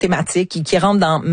thématique qui rentre dans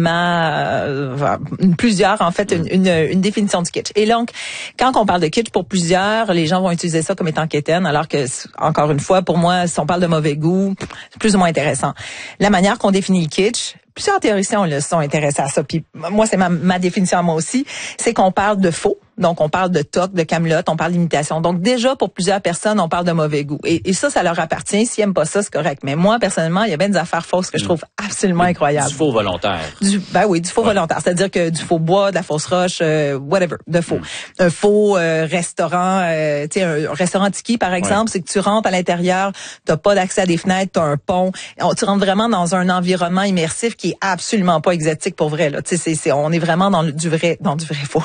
plusieurs, en fait, une définition du kitsch. Et donc, quand on parle de kitsch, pour plusieurs, les gens vont utiliser ça comme étant quétaine, alors que, encore une fois, pour moi, si on parle de mauvais goût, c'est plus ou moins intéressant. La manière qu'on définit le kitsch, plusieurs théoriciens le sont intéressés à ça. Puis moi, c'est ma définition à moi aussi, c'est qu'on parle de faux. Donc, on parle de toc, de camelote, on parle d'imitation. Donc, déjà, pour plusieurs personnes, on parle de mauvais goût. Et ça leur appartient. S'ils aiment pas ça, c'est correct. Mais moi, personnellement, il y a bien des affaires fausses que je trouve absolument incroyables. Du faux volontaire. Du faux volontaire. C'est-à-dire que du faux bois, de la fausse roche, whatever, de faux. Un faux restaurant, tu sais, un restaurant tiki, par exemple, c'est que tu rentres à l'intérieur, t'as pas d'accès à des fenêtres, t'as un pont. Tu rentres vraiment dans un environnement immersif qui est absolument pas exotique pour vrai, là. Tu sais, on est vraiment dans du vrai faux.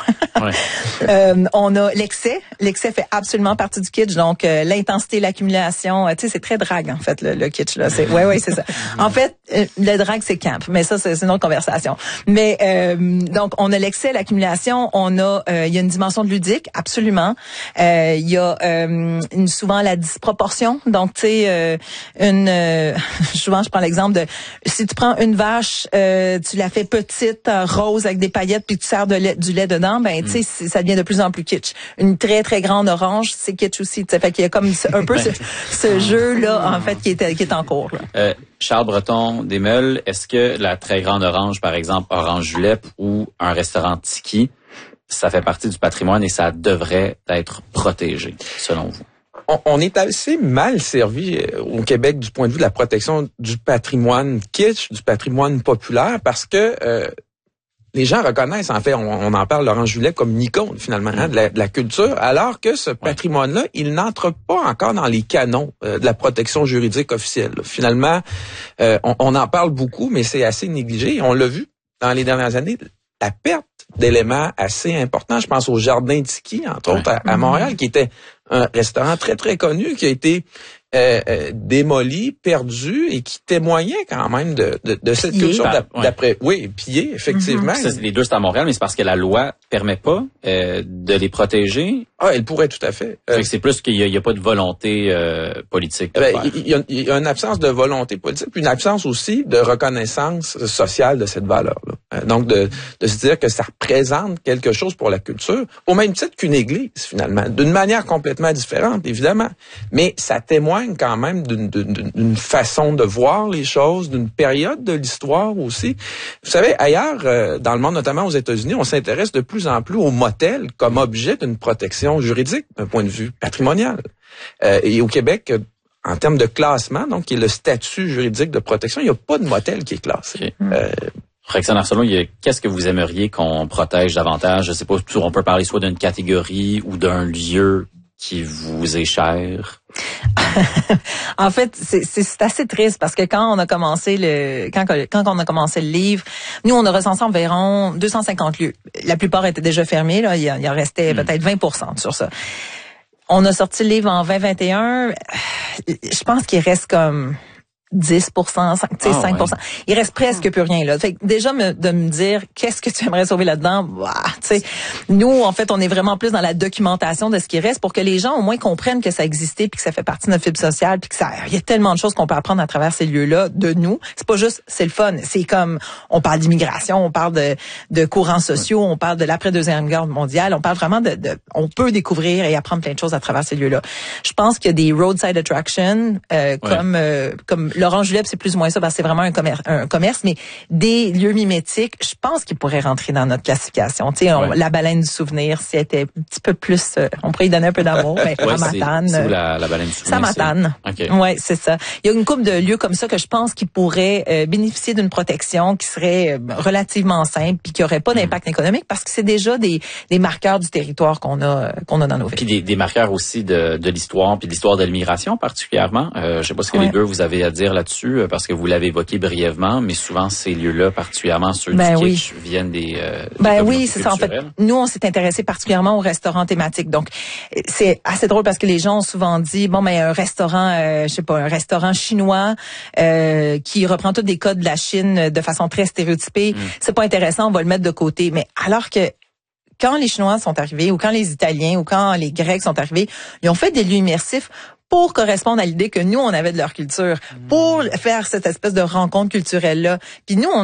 On a l'excès. L'excès fait absolument partie du kitsch. Donc, l'intensité, l'accumulation, tu sais, c'est très drague, en fait, le kitsch, là. Ouais, c'est ça. En fait, le drague, c'est camp. Mais ça, c'est une autre conversation. Mais, donc, on a l'excès, l'accumulation. On a, il y a une dimension de ludique, absolument. Il y a, souvent la disproportion. Donc, tu sais, souvent, je prends l'exemple de, si tu prends une vache, tu la fais petite, rose, avec des paillettes, puis tu sers du lait dedans, ben, tu sais, ça devient de plus en plus kitsch. Une très, très grande orange, c'est kitsch aussi. T'sais. Fait qu'il y a comme un peu ce jeu-là, en fait, qui est en cours. Là. Charles Breton Desmeules, est-ce que la très grande orange, par exemple, Orange Julep ou un restaurant Tiki, ça fait partie du patrimoine et ça devrait être protégé, selon vous? On est assez mal servi au Québec du point de vue de la protection du patrimoine kitsch, du patrimoine populaire, parce que les gens reconnaissent, en fait, on en parle, Laurent Julep, comme une icône, finalement, de la culture, alors que ce patrimoine-là, il n'entre pas encore dans les canons de la protection juridique officielle. Finalement, on en parle beaucoup, mais c'est assez négligé. On l'a vu dans les dernières années, la perte d'éléments assez importants. Je pense au Jardin Tiki, entre autres, à Montréal, qui était un restaurant très, très connu, qui a été démoli, perdu et qui témoignait quand même de cette culture d'après. Oui, pillé, effectivement. Les deux, c'est à Montréal, mais c'est parce que la loi permet pas de les protéger. Ah, elle pourrait tout à fait. C'est plus qu'il y a pas de volonté politique. Il y a une absence de volonté politique, puis une absence aussi de reconnaissance sociale de cette valeur-là. Donc, de se dire que ça représente quelque chose pour la culture, au même titre qu'une église, finalement. D'une manière complètement différente, évidemment. Mais ça témoigne quand même d'une façon de voir les choses, d'une période de l'histoire aussi. Vous savez, ailleurs, dans le monde, notamment aux États-Unis, on s'intéresse de plus en plus aux motels comme objet d'une protection juridique d'un point de vue patrimonial. Et au Québec, en termes de classement, donc qui est le statut juridique de protection, il n'y a pas de motel qui est classé. Roxane Arsenault, qu'est-ce que vous aimeriez qu'on protège davantage? Je sais pas, on peut parler soit d'une catégorie ou d'un lieu qui vous est cher? En fait, c'est assez triste parce que quand on a commencé quand on a commencé le livre, nous on a recensé environ 250 lieux. La plupart étaient déjà fermés, là, il en restait peut-être 20% sur ça. On a sorti le livre en 2021, je pense qu'il reste comme 10%, 5%. Il reste presque plus rien, là. Fait que déjà, de me dire, qu'est-ce que tu aimerais sauver là-dedans? Nous, en fait, on est vraiment plus dans la documentation de ce qui reste pour que les gens, au moins, comprennent que ça existait puis que ça fait partie de notre fibre sociale puis que il y a tellement de choses qu'on peut apprendre à travers ces lieux-là de nous. C'est pas juste, c'est le fun. C'est comme, on parle d'immigration, on parle de courants sociaux, on parle de l'après-deuxième guerre mondiale, on parle vraiment on peut découvrir et apprendre plein de choses à travers ces lieux-là. Je pense qu'il y a des roadside attractions, comme Laurent Julep, c'est plus ou moins ça, parce que c'est vraiment un commerce, mais des lieux mimétiques, je pense qu'ils pourraient rentrer dans notre classification. Tu sais, la baleine du souvenir, si elle était un petit peu plus, on pourrait y donner un peu d'amour, mais à Matane. C'est où la baleine du souvenir? C'est à Matane. Okay. Ouais, c'est ça. Il y a une couple de lieux comme ça que je pense qu'ils pourraient bénéficier d'une protection qui serait relativement simple puis qui aurait pas d'impact économique parce que c'est déjà des marqueurs du territoire qu'on a dans nos villes. Puis des marqueurs aussi de l'histoire puis de l'histoire de l'immigration particulièrement. Je sais pas ce que les deux vous avez à dire là-dessus parce que vous l'avez évoqué brièvement, mais souvent ces lieux-là, particulièrement ceux du kitsch, viennent des oui, c'est ça. En fait, nous on s'est intéressé particulièrement aux restaurants thématiques. Donc c'est assez drôle parce que les gens ont souvent dit un restaurant, un restaurant chinois qui reprend tous des codes de la Chine de façon très stéréotypée, c'est pas intéressant, on va le mettre de côté. Mais alors que quand les Chinois sont arrivés, ou quand les Italiens, ou quand les Grecs sont arrivés, ils ont fait des lieux immersifs pour correspondre à l'idée que nous, on avait de leur culture, pour faire cette espèce de rencontre culturelle-là. Puis nous,